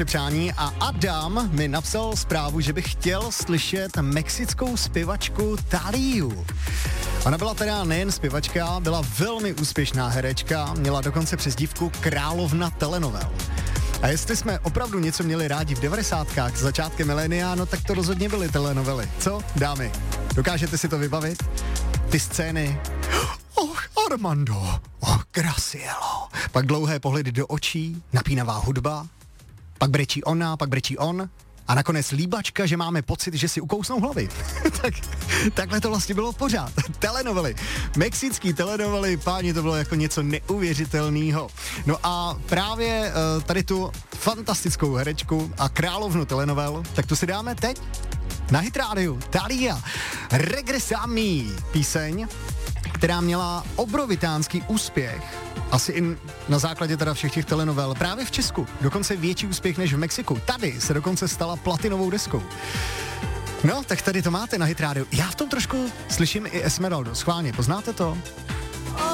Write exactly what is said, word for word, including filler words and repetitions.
naše přání a Adam mi napsal zprávu, že by chtěl slyšet mexickou zpěvačku Thalíu. Ona byla teda nejen zpěvačka, byla velmi úspěšná herečka, měla dokonce přezdívku Královna telenovel. A jestli jsme opravdu něco měli rádi v devadesátkách, začátkem milénia, no tak to rozhodně byly telenovely. Co, dámy? Dokážete si to vybavit? Ty scény. Och, Armando, och, Gracielo. Pak dlouhé pohledy do očí, napínavá hudba, pak brečí ona, pak brečí on a nakonec líbačka, že máme pocit, že si ukousnou hlavy. tak, takhle to vlastně bylo pořád. Telenovely. Mexický telenovely, páni, to bylo jako něco neuvěřitelného. No a právě uh, tady tu fantastickou herečku a královnu telenovel, tak to si dáme teď na Hit rádiu. Thalía, Regresami, píseň, která měla obrovitánský úspěch, asi i na základě teda všech těch telenovel, právě v Česku, dokonce větší úspěch než v Mexiku. Tady se dokonce stala platinovou deskou. No, tak tady to máte na Hit rádiu. Já v tom trošku slyším i Esmeraldu. Schválně, poznáte to?